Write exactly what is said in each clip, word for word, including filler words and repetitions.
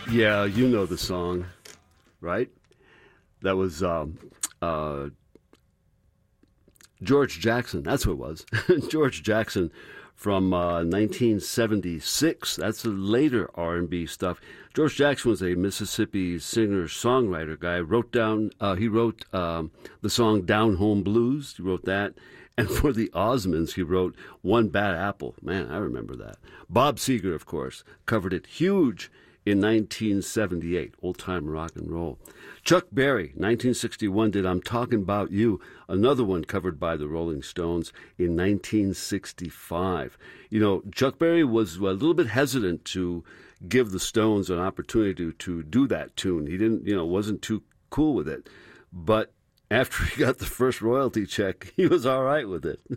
Yeah, you know the song, right? That was um, uh, George Jackson. That's what it was. George Jackson from uh, nineteen seventy-six. That's the later R and B stuff. George Jackson was a Mississippi singer-songwriter guy. Wrote down. Uh, he wrote um, the song "Down Home Blues." He wrote that. And for the Osmonds, he wrote "One Bad Apple." Man, I remember that. Bob Seger, of course, covered it huge in nineteen seventy-eight, old-time rock and roll. Chuck Berry, nineteen sixty-one, did "I'm Talking About You," another one covered by the Rolling Stones in nineteen sixty-five. You know, Chuck Berry was a little bit hesitant to give the Stones an opportunity to, to do that tune. He didn't, you know, wasn't too cool with it. But after he got the first royalty check, he was all right with it.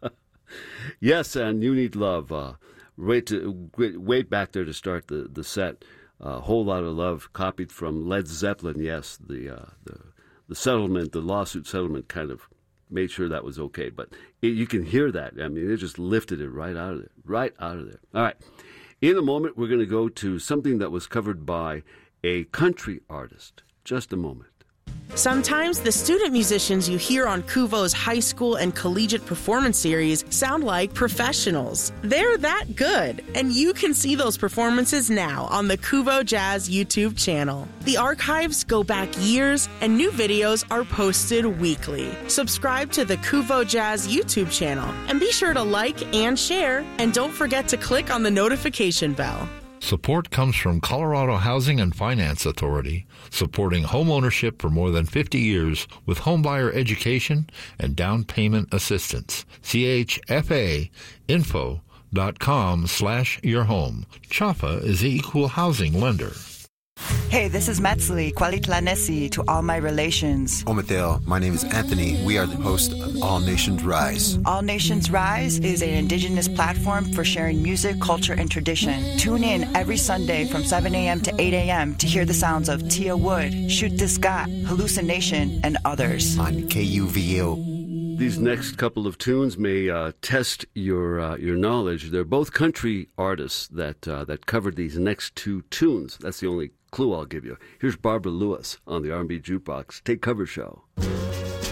Yes, and "You Need Love." Uh, wait, to, wait back there to start the, the set. A uh, whole lot of love, copied from Led Zeppelin. Yes, the, uh, the the settlement, the lawsuit settlement, kind of made sure that was okay. But it, you can hear that. I mean, it just lifted it right out of there, right out of there. All right. In a moment, we're going to go to something that was covered by a country artist. Just a moment. Sometimes the student musicians you hear on Kuvo's high school and collegiate performance series sound like professionals. They're that good, and you can see those performances now on the Kuvo Jazz YouTube channel. The archives go back years, and new videos are posted weekly. Subscribe to the Kuvo Jazz YouTube channel, and be sure to like and share, and don't forget to click on the notification bell. Support comes from Colorado Housing and Finance Authority, supporting home ownership for more than fifty years with homebuyer education and down payment assistance. C H F A info dot com slash your home. CHAFA is the equal housing lender. Hey, this is Metzli, Kwalitlanesi to all my relations. Ometel, my name is Anthony. We are the host of All Nations Rise. All Nations Rise is an indigenous platform for sharing music, culture, and tradition. Tune in every Sunday from seven a.m. to eight a.m. to hear the sounds of Tia Wood, Shoot the Scott, Hallucination, and others. On K U V O. These next couple of tunes may uh, test your uh, your knowledge. They're both country artists that uh, that covered these next two tunes. That's the only clue I'll give you. Here's Barbara Lewis on the R and B Jukebox Take Cover Show.